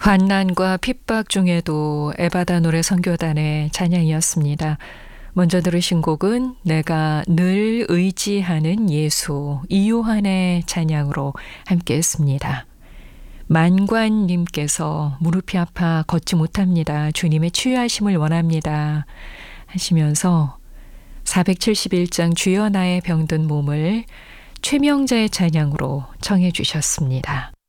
환난과 핍박 중에도 에바다 노래 선교단의 찬양이었습니다. 먼저 들으신 곡은 내가 늘 의지하는 예수 이요한의 찬양으로 함께했습니다. 만관님께서 무릎이 아파 걷지 못합니다. 주님의 치유하심을 원합니다. 하시면서 471장 주여 나의 병든 몸을 최명자의 찬양으로 청해 주셨습니다.